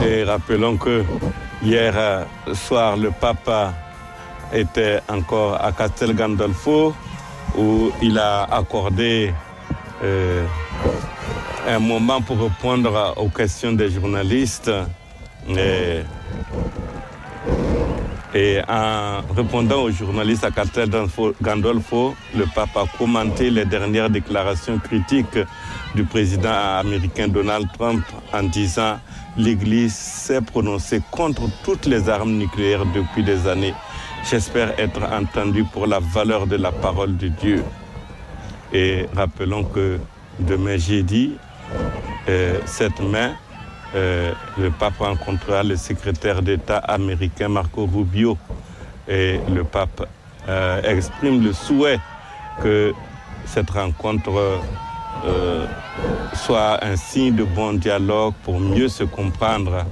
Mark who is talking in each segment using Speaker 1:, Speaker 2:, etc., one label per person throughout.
Speaker 1: Et rappelons que hier soir, le pape était encore à Castel Gandolfo, où il a accordé un moment pour répondre aux questions des journalistes. Et en répondant aux journalistes à Castel Gandolfo, le pape a commenté les dernières déclarations critiques du président américain Donald Trump en disant « L'Église s'est prononcée contre toutes les armes nucléaires depuis des années. J'espère être entendu pour la valeur de la parole de Dieu. » Et rappelons que demain jeudi, 7 mai, le pape rencontrera le secrétaire d'État américain Marco Rubio. Et le pape exprime le souhait que cette rencontre soit un signe de bon dialogue pour mieux se comprendre.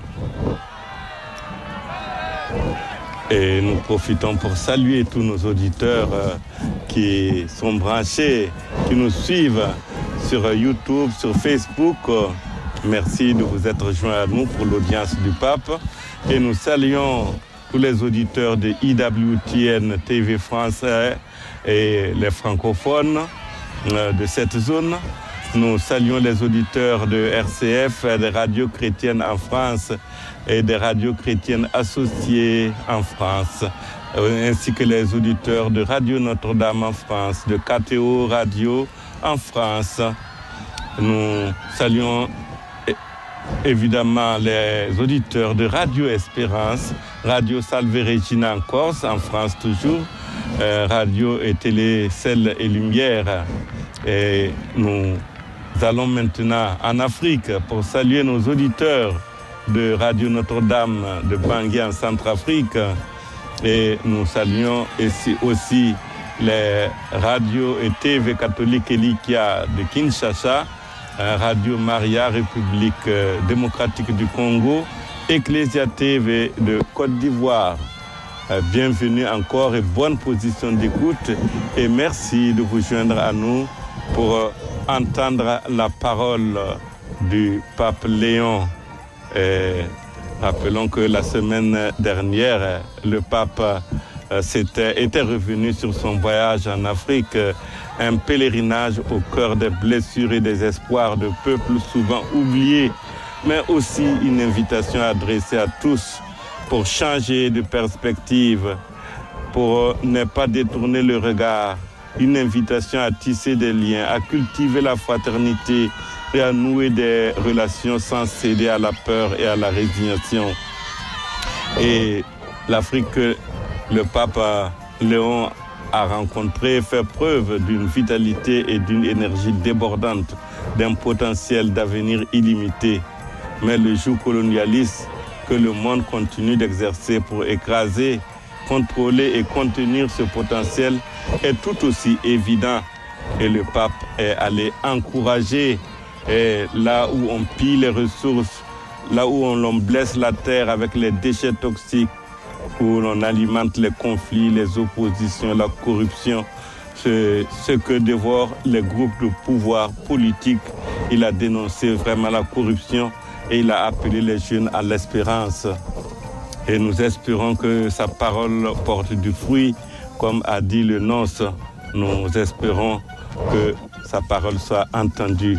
Speaker 1: Et nous profitons pour saluer tous nos auditeurs qui sont branchés, qui nous suivent sur YouTube, sur Facebook. Merci de vous être joints à nous pour l'audience du pape. Et nous saluons tous les auditeurs de IWTN TV français et les francophones de cette zone. Nous saluons les auditeurs de RCF, des radios chrétiennes en France et des radios chrétiennes associées en France, ainsi que les auditeurs de Radio Notre-Dame en France, de KTO Radio en France. Nous saluons évidemment les auditeurs de Radio Espérance, Radio Salve Regina en Corse, en France toujours, Radio et Télé Ciel et Lumière. Et nous allons maintenant en Afrique pour saluer nos auditeurs de Radio Notre-Dame de Bangui en Centrafrique. Et nous saluons ici aussi les radios et TV catholiques Elikia de Kinshasa, Radio Maria République démocratique du Congo, Ecclesia TV de Côte d'Ivoire. Bienvenue encore et bonne position d'écoute et merci de vous joindre à nous pour entendre la parole du pape Léon. Et rappelons que la semaine dernière, le pape était revenu sur son voyage en Afrique, un pèlerinage au cœur des blessures et des espoirs de peuples souvent oubliés, mais aussi une invitation adressée à tous pour changer de perspective, pour ne pas détourner le regard, une invitation à tisser des liens, à cultiver la fraternité et à nouer des relations sans céder à la peur et à la résignation. Et l'Afrique que le pape Léon a rencontré fait preuve d'une vitalité et d'une énergie débordante, d'un potentiel d'avenir illimité. Mais le joug colonialiste que le monde continue d'exercer pour écraser, contrôler et contenir ce potentiel est tout aussi évident. Et le pape est allé encourager là où on pille les ressources, là où on blesse la terre avec les déchets toxiques, où l'on alimente les conflits, les oppositions, la corruption, ce que dévorent les groupes de pouvoir politique. Il a dénoncé vraiment la corruption et il a appelé les jeunes à l'espérance. Et nous espérons que sa parole porte du fruit, comme a dit le nonce. Nous espérons que sa parole soit entendue.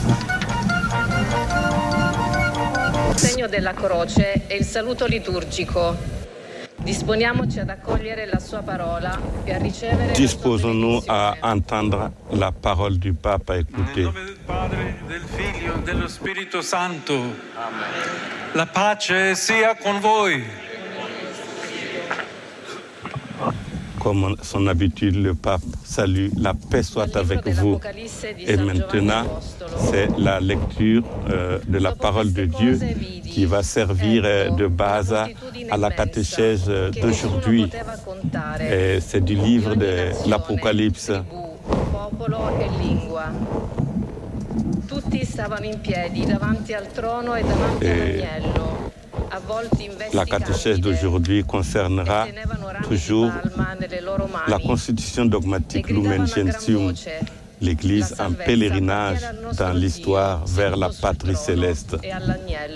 Speaker 2: Il segno della croce e il saluto liturgico. Disponiamoci ad accogliere la sua parola e a ricevere.
Speaker 1: Disposons-nous à entendre la parole du pape, à écouter.
Speaker 3: Nel nome del Padre, del Figlio e dello Spirito Santo. Amen. La pace sia con voi.
Speaker 1: Comme son habitude, le pape salue, la paix soit avec vous. Et maintenant, c'est la lecture de la parole de Dieu qui va servir de base à la catéchèse d'aujourd'hui. Et c'est du livre de l'Apocalypse.
Speaker 2: Tutti stavano in piedi davanti al trono e davanti all'agnello.
Speaker 1: La catéchèse d'aujourd'hui concernera toujours la constitution dogmatique Lumen Gentium, l'Église en pèlerinage dans l'histoire vers la patrie céleste.